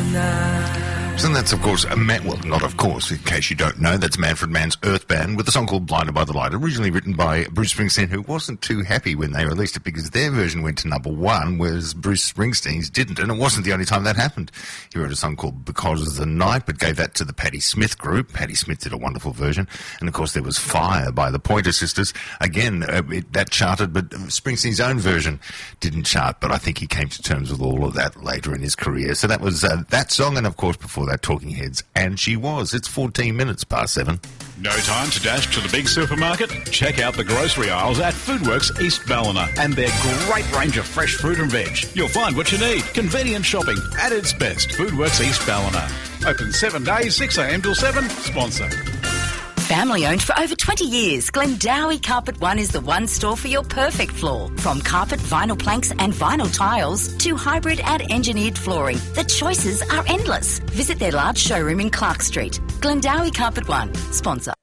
And that's, of course, well, not of course, in case you don't know, that's Manfred Mann's Earth Band with a song called Blinded by the Light, originally written by Bruce Springsteen, who wasn't too happy when they released it because their version went to number one, whereas Bruce Springsteen's didn't, and it wasn't the only time that happened. He wrote a song called Because of the Night, but gave that to the Patti Smith group. Patti Smith did a wonderful version, and of course there was Fire by the Pointer Sisters. Again, that charted, but Springsteen's own version didn't chart, but I think he came to terms with all of that later in his career. So that was that song, and of course before that, Talking Heads, and She Was. It's 14 minutes past 7. No time to dash to the big supermarket? Check out the grocery aisles at Foodworks East Ballina and their great range of fresh fruit and veg. You'll find what you need. Convenient shopping at its best. Foodworks East Ballina. Open 7 days, 6 a.m. till 7. Sponsor. Family owned for over 20 years, Glendowie Carpet One is the one store for your perfect floor. From carpet, vinyl planks and vinyl tiles to hybrid and engineered flooring, the choices are endless. Visit their large showroom in Clark Street. Glendowie Carpet One, sponsor.